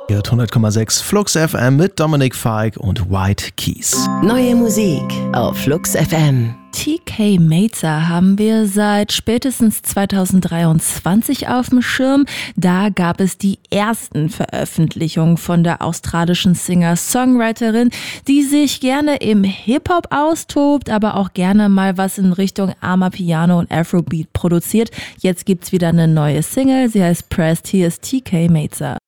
Hier 100,6 Flux FM mit Dominik Fike und White Keys. Neue Musik auf Flux FM. TK Mazer haben wir seit spätestens 2023 auf dem Schirm. Da gab es die ersten Veröffentlichungen von der australischen Singer-Songwriterin, die sich gerne im Hip-Hop austobt, aber auch gerne mal was in Richtung Amapiano und Afrobeat produziert. Jetzt gibt's wieder eine neue Single, sie heißt Pressed. Hier ist TK Mazer.